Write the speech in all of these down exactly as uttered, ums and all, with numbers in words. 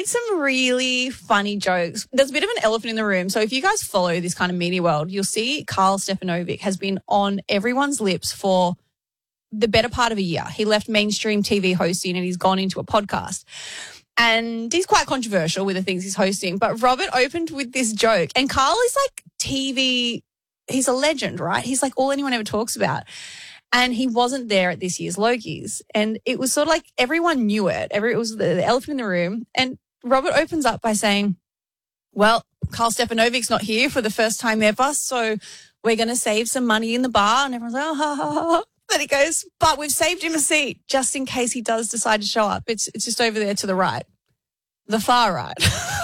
made some really funny jokes. There's a bit of an elephant in the room. So if you guys follow this kind of media world, you'll see Karl Stefanovic has been on everyone's lips for the better part of a year. He left mainstream T V hosting and he's gone into a podcast. And he's quite controversial with the things he's hosting. But Robert opened with this joke. And Karl is like T V, he's a legend, right? He's like all anyone ever talks about. And he wasn't there at this year's Logies. And it was sort of like everyone knew it. Every, it was the, the elephant in the room. And Robert opens up by saying, well, Karl Stefanovic's not here for the first time ever, so we're going to save some money in the bar. And everyone's like, oh, ha, ha, ha. Then he goes, but we've saved him a seat just in case he does decide to show up. It's, it's just over there to the right, the far right.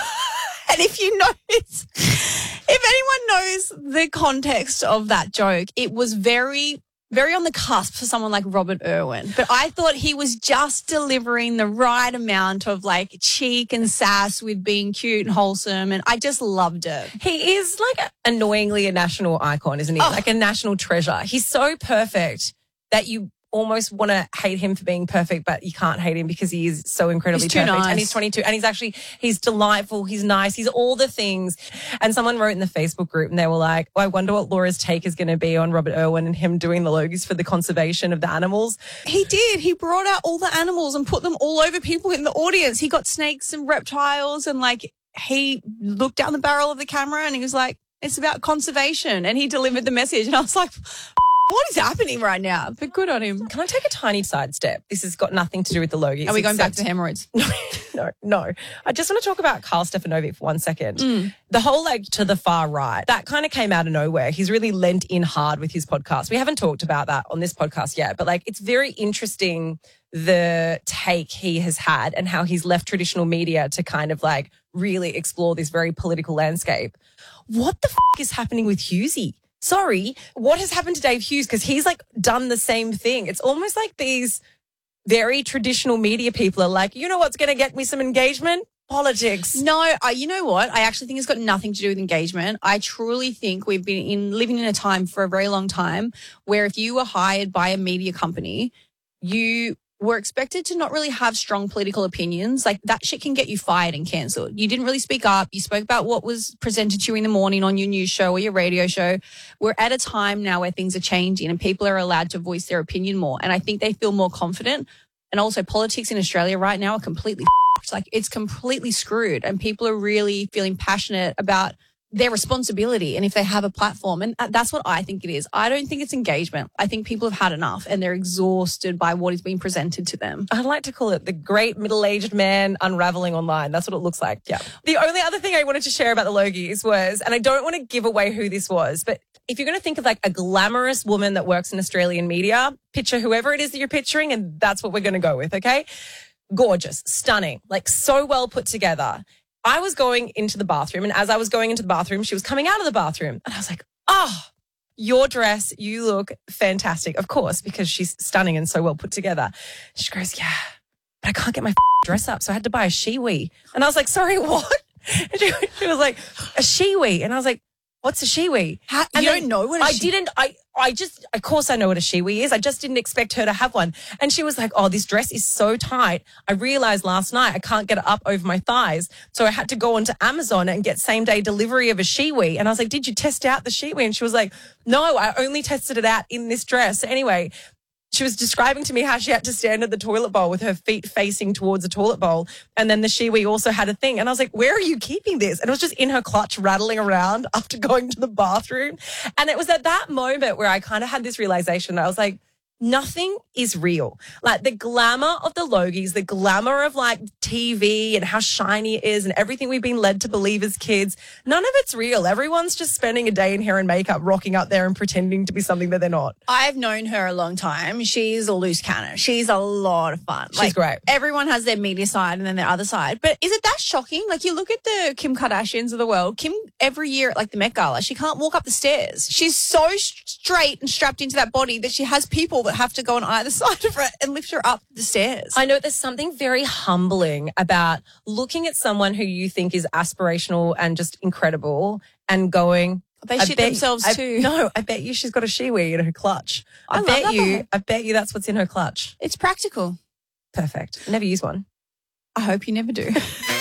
And if you notice, if anyone knows the context of that joke, it was very... very on the cusp for someone like Robert Irwin. But I thought he was just delivering the right amount of like cheek and sass with being cute and wholesome. And I just loved it. He is like annoyingly a national icon, isn't he? Oh. Like a national treasure. He's so perfect that you almost want to hate him for being perfect, but you can't hate him because he is so incredibly he's too perfect. Nice. And he's twenty-two and he's actually, he's delightful. He's nice. He's all the things. And someone wrote in the Facebook group and they were like, oh, I wonder what Laura's take is going to be on Robert Irwin and him doing the Logies for the conservation of the animals. He did. He brought out all the animals and put them all over people in the audience. He got snakes and reptiles and like he looked down the barrel of the camera and he was like, it's about conservation. And he delivered the message. And I was like, what is happening right now? But good on him. Can I take a tiny sidestep? This has got nothing to do with the Logies. Are we going except... back to hemorrhoids? No, no, no. I just want to talk about Karl Stefanovic for one second. Mm. The whole like to the far right, that kind of came out of nowhere. He's really lent in hard with his podcast. We haven't talked about that on this podcast yet, but like it's very interesting the take he has had and how he's left traditional media to kind of like really explore this very political landscape. What the f*** is happening with Hughesy? Sorry, what has happened to Dave Hughes? Because he's like done the same thing. It's almost like these very traditional media people are like, you know what's going to get me some engagement? Politics. No, uh, you know what? I actually think it's got nothing to do with engagement. I truly think we've been in living in a time for a very long time where if you were hired by a media company, you were expected to not really have strong political opinions. Like that shit can get you fired and cancelled. You didn't really speak up. You spoke about what was presented to you in the morning on your news show or your radio show. We're at a time now where things are changing and people are allowed to voice their opinion more. And I think they feel more confident. And also politics in Australia right now are completely f***ed. Like it's completely screwed and people are really feeling passionate about their responsibility and if they have a platform. And that's what I think it is. I don't think it's engagement. I think people have had enough and they're exhausted by what is being presented to them. I'd like to call it the great middle-aged man unraveling online. That's what it looks like. Yeah. The only other thing I wanted to share about the Logies was, and I don't want to give away who this was, but if you're going to think of like a glamorous woman that works in Australian media, picture whoever it is that you're picturing and that's what we're going to go with, okay? Gorgeous, stunning, like so well put together. I was going into the bathroom and as I was going into the bathroom, she was coming out of the bathroom and I was like, oh, your dress, you look fantastic. Of course, because she's stunning and so well put together. She goes, yeah, but I can't get my dress up. So I had to buy a Shiwi. And I was like, sorry, what? And she, she was like, a Shiwi. And I was like, what's a Shiwi? How, and you don't know what a I Shiwi? didn't, I, I just, of course I know what a Shiwi is. I just didn't expect her to have one. And she was like, oh, this dress is so tight. I realized last night I can't get it up over my thighs. So I had to go onto Amazon and get same day delivery of a Shiwi. And I was like, did you test out the Shiwi? And she was like, no, I only tested it out in this dress. Anyway, she was describing to me how she had to stand at the toilet bowl with her feet facing towards the toilet bowl. And then the Shiwi also had a thing. And I was like, where are you keeping this? And it was just in her clutch rattling around after going to the bathroom. And it was at that moment where I kind of had this realization. I was like, nothing is real. Like the glamour of the Logies, the glamour of like T V and how shiny it is and everything we've been led to believe as kids, none of it's real. Everyone's just spending a day in hair and makeup, rocking up there and pretending to be something that they're not. I've known her a long time. She's a loose cannon. She's a lot of fun. She's like, great. Everyone has their media side and then their other side. But is it that shocking? Like you look at the Kim Kardashians of the world. Kim, every year at like the Met Gala, she can't walk up the stairs. She's so straight and strapped into that body that she has people that have to go on either side of her and lift her up the stairs. I know there's something very humbling about looking at someone who you think is aspirational and just incredible and going, They I shit bet- themselves I- too. No, I bet you she's got a Shiwi in her clutch. I, I love bet that you, part. I bet you that's what's in her clutch. It's practical. Perfect. Never use one. I hope you never do.